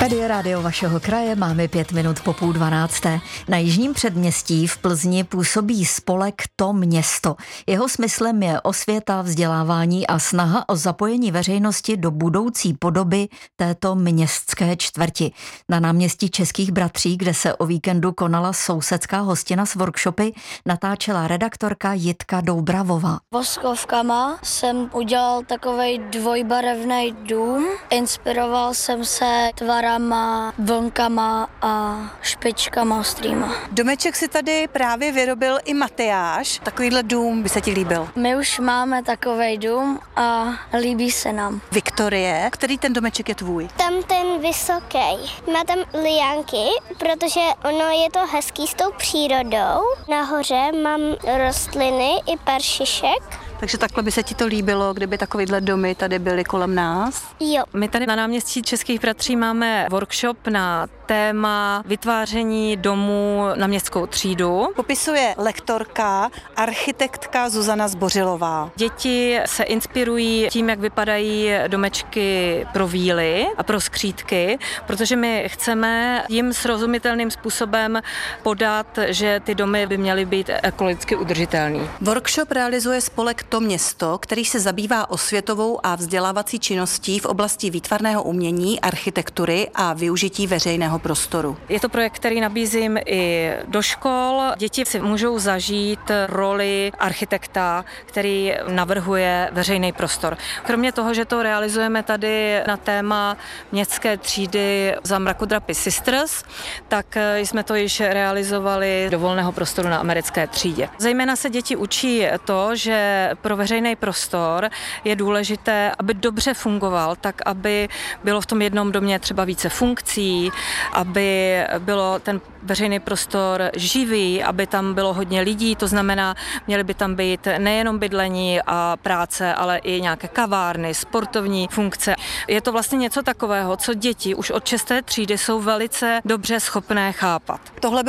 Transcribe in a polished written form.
Tady je rádio vašeho kraje, máme 5 minut po 11:30. Na jižním předměstí v Plzni působí spolek To město. Jeho smyslem je osvěta, vzdělávání a snaha o zapojení veřejnosti do budoucí podoby této městské čtvrti. Na náměstí Českých bratří, kde se o víkendu konala sousedská hostina s workshopy, natáčela redaktorka Jitka Doubravová. Voskovkama jsem udělal takovej dvojbarevný dům. Inspiroval jsem se tvarama, vlnkama a špičkama ostrýma. Domeček si tady právě vyrobil i Matyáš. Takovýhle dům by se ti líbil. My už máme takovej dům a líbí se nám. Viktorie, který ten domeček je tvůj? Tam ten vysoký. Má tam liánky, protože ono je to hezký s tou přírodou. Nahoře mám rostliny i pár šišek. Takže takhle by se ti to líbilo, kdyby takovýhle domy tady byly kolem nás? Jo. My tady na náměstí Českých bratří máme workshop na téma vytváření domů na městskou třídu. Popisuje lektorka, architektka Zuzana Zbořilová. Děti se inspirují tím, jak vypadají domečky pro víly a pro skřídky, protože my chceme jim srozumitelným způsobem podat, že ty domy by měly být ekologicky udržitelný. Workshop realizuje spolek To město, který se zabývá osvětovou a vzdělávací činností v oblasti výtvarného umění, architektury a využití veřejného prostoru. Je to projekt, který nabízím i do škol. Děti si můžou zažít roli architekta, který navrhuje veřejný prostor. Kromě toho, že to realizujeme tady na téma městské třídy za Mrakodrapy Sisters, tak jsme to již realizovali do volného prostoru na americké třídě. Zejména se děti učí to, že pro veřejný prostor je důležité, aby dobře fungoval, tak aby bylo v tom jednom domě třeba více funkcí, aby bylo ten veřejný prostor živý, aby tam bylo hodně lidí, to znamená, měly by tam být nejenom bydlení a práce, ale i nějaké kavárny, sportovní funkce. Je to vlastně něco takového, co děti už od 6. třídy jsou velice dobře schopné chápat. Tohle